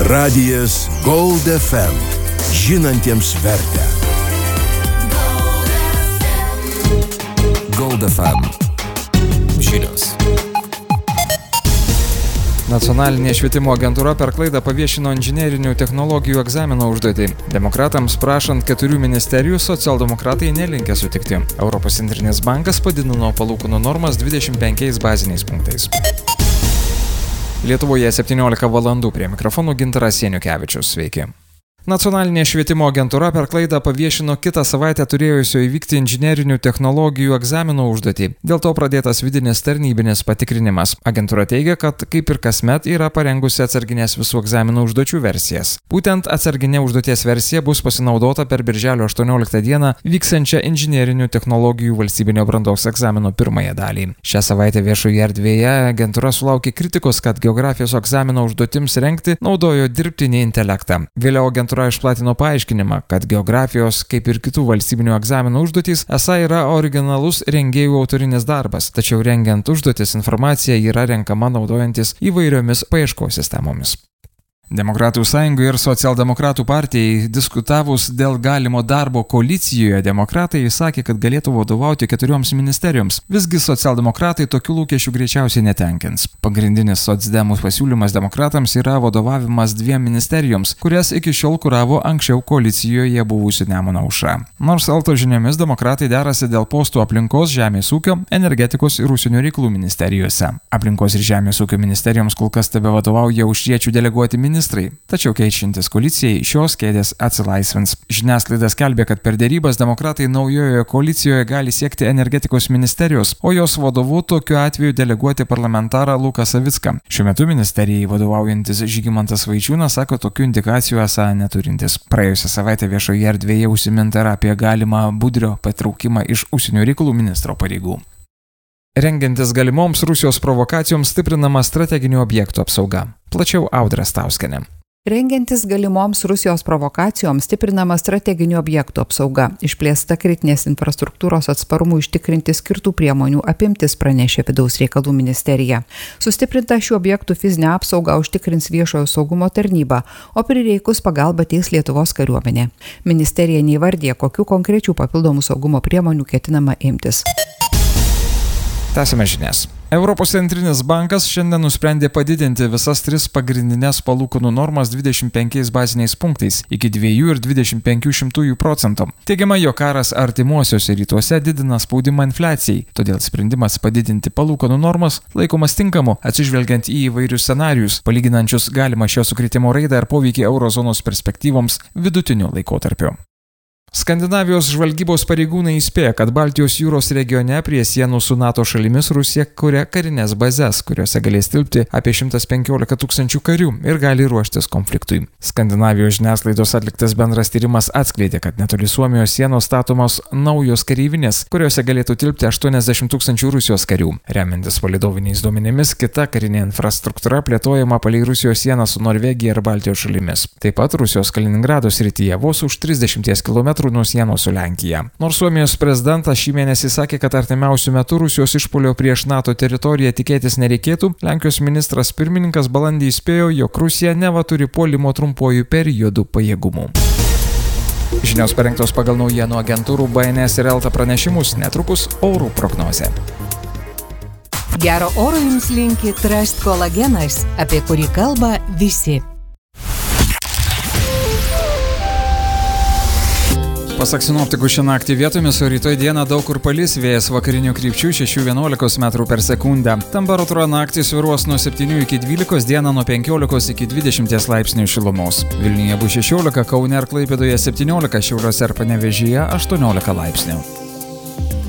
Radijas Gold FM. Žinantiems vertę. Gold FM. Žinios. Nacionalinė švietimo agentūra per klaidą paviešino inžinerinių technologijų egzamino užduotį. Demokratams prašant 4 ministerijų, socialdemokratai nelinkę sutikti. Europos centrinis bankas padidino palūkanų normas 25 baziniais punktais. Lietuvoje 17 valandų, prie mikrofonų Gintaras Janiukevičius. Sveiki. Nacionalinė švietimo agentūra per klaidą paviešino kitą savaitę turėjusio įvykti inžinerinių technologijų egzamino užduotį. Dėl to pradėtas vidinis tarnybinis patikrinimas. Agentūra teigia, kad kaip ir kasmet yra parengusi atsarginės visų egzaminų užduočių versijas. Būtent atsarginė užduoties versija bus pasinaudota per birželio 18 dieną vyksiančią inžinerinių technologijų valstybinio brandos egzamino pirmąją dalį. Šią savaitę viešoje erdvėje agentūra sulaukė kritikos, kad geografijos egzamino užduotims rengti naudojo dirbtinį intelektą. Vėliau agentūra išplatino paaiškinimą, kad geografijos, kaip ir kitų valstybinių egzaminų užduotys, esą yra originalus rengėjų autorinis darbas, tačiau rengiant užduotis informacija yra renkama naudojantis įvairiomis paieškos sistemomis. Demokratų sąjungai ir socialdemokratų partijai diskutavus dėl galimo darbo koalicijoje, demokratai sakė, kad galėtų vadovauti 4 ministerijoms. Visgi socialdemokratai tokių lūkesčių greičiausiai netenkins. Pagrindinis socdemų pasiūlymas demokratams yra vadovavimas 2 ministerijoms, kurias iki šiol kuravo anksčiau koalicijoje buvusi Nemuno aušra. Nors Elto žiniomis demokratai derasi dėl postų aplinkos, žemės ūkio, energetikos ir užsienio reikalų ministerijose. Aplinkos ir žemės ūkio ministerijoms kol kas tebevadovauja aušriečių deleguoti ministrai. Tačiau keičiantis koalicijai šios kėdės atsilaisvins. Žiniasklaida skelbė, kad per dėrybas demokratai naujojoje koalicijoje gali siekti energetikos ministerijos, o jos vadovu tokiu atveju deleguoti parlamentarą Luką Savicką. Šiuo metu ministerijai vadovaujantis Žygimantas Vaičiūnas sako tokių indikacijų esą neturintis. Praėjusią savaitę viešoje erdvėje užsiminta apie galimą Budrio patraukimą iš užsienio reikalų ministro pareigų. Rengiantis galimoms Rusijos provokacijoms stiprinama strateginių objektų apsauga. Plačiau Audra Stauskienė. Rengiantis galimoms Rusijos provokacijoms stiprinama strateginių objektų apsauga. Išplėsta kritinės infrastruktūros atsparumų užtikrinti skirtų priemonių apimtis, pranešė Vidaus reikalų ministerija. Sustiprinta šių objektų fizinę apsaugą užtikrins viešojo saugumo tarnyba, o prireikus pagalba teiks Lietuvos kariuomenė. Ministerija neįvardė, kokių konkrečių papildomų saugumo priemonių ketinama imtis. Tęsime žinias. Europos centrinis bankas šiandien nusprendė padidinti visas 3 pagrindinės palūkanų normas 25 baziniais punktais iki 2,25%. Teigiama, jog karas artimuosiuose rytuose didina spaudimą infliacijai, todėl sprendimas padidinti palūkanų normas laikomas tinkamu, atsižvelgiant į įvairius scenarijus, palyginančius galimą šio sukrėtimo raidą ir poveikį eurozonos perspektyvoms vidutiniu laikotarpiu. Skandinavijos žvalgybos pareigūnai įspėja, kad Baltijos jūros regione prie sienų su NATO šalimis Rusija kuria karinės bazes, kuriuose galės tilpti apie 115 000 karių ir gali ruoštis konfliktui. Skandinavijos žiniasklaidos atliktas bendras tyrimas atskleidė, kad netoli Suomijos sienos statomos naujos kareivinės, kuriuose galėtų tilpti 80 000 Rusijos karių. Remiantis palydoviniais duomenimis, kita karinė infrastruktūra plėtojama palei Rusijos sieną su Norvegija ir Baltijos šalimis. Taip pat Rusijos Kaliningrado srityje vos už 30 km nuo sienos su Lenkija. Nors Suomijos prezidentas šį mėnesį sakė, kad artimiausių metų Rusijos išpuolio prieš NATO teritoriją tikėtis nereikėtų, Lenkijos ministras pirmininkas balandį įspėjo, jog Rusija neva turi puolimo trumpuoju periodu pajėgumų. Žinios parengtos pagal naujienų agentūrų BNS ir Elta pranešimus, netrukus orų prognozė. Gero oro jums linki Trust kolagenas, apie kurį kalba visi. Pasak sinoptikų, šią naktį vietomis, o rytoj dieną daug kur palis, vėjas vakarinių krypčių 6–11 metrų per sekundę. Temperatūra naktį svyruos nuo 7 iki 12, dieną nuo 15 iki 20 laipsnių šilumos. Vilniuje bus 16, Kaune ir Klaipėdoje 17, Šiauliuose ir Panevėžyje 18 laipsnių.